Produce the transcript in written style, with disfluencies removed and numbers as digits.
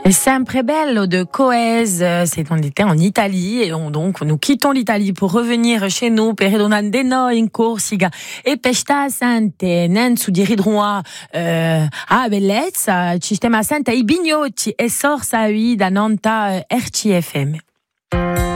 Sempre bello de Coes, on était en Italie et nous quittons l'Italie pour revenir chez nous per redonare noi in Corsica e per sta sente nen su di ridroa a bellezza ci stiamo a sente i bignocci e sorsa da nanta RCFM.